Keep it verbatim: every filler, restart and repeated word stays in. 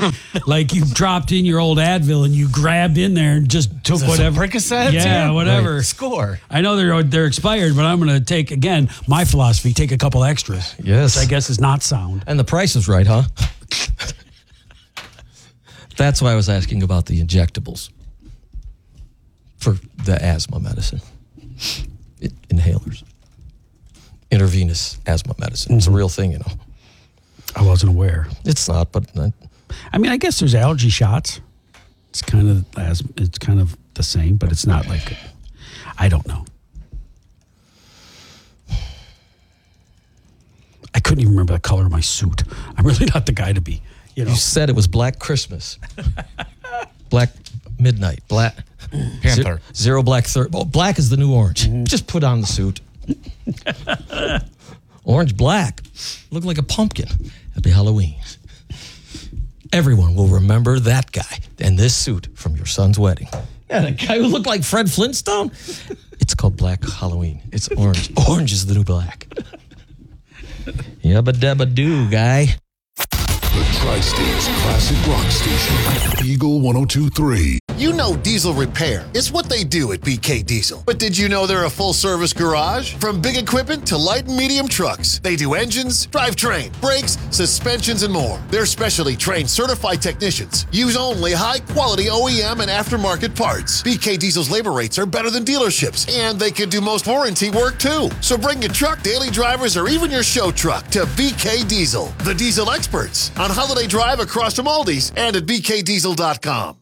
like you dropped in your old Advil and you grabbed in there and just took whatever. Percocet? Yeah, whatever. Right. Score. I know they're they're expired, but I'm going to take, again, my philosophy, take a couple extras. Yes. Which I guess is not sound. And the price is right, huh? That's why I was asking about the injectables for the asthma medicine. It, inhalers. Intravenous asthma medicine. Mm-hmm. It's a real thing, you know. I wasn't aware. It's not, but I, I mean, I guess there's allergy shots. It's kind of as it's kind of the same, but it's not like I don't know. I couldn't even remember the color of my suit. I'm really not the guy to be, you know. You said it was Black Christmas, Black Midnight, Black Panther, Zero Black Third. Oh, black is the new orange. Mm-hmm. Just put on the suit. Orange black. Look like a pumpkin. Happy Halloween. Everyone will remember that guy and this suit from your son's wedding. Yeah, that guy who looked like Fred Flintstone. It's called Black Halloween. It's orange. Orange is the new black. Yabba dabba doo, guy. The Tri-State's classic rock station, Eagle one oh two point three. You know diesel repair is what they do at B K Diesel. But did you know they're a full-service garage? From big equipment to light and medium trucks, they do engines, drivetrain, brakes, suspensions, and more. Their specially trained certified technicians use only high-quality O E M and aftermarket parts. B K Diesel's labor rates are better than dealerships, and they can do most warranty work too. So bring your truck, daily drivers, or even your show truck to B K Diesel, the diesel experts, on Holiday Drive across from Aldi's and at b k diesel dot com.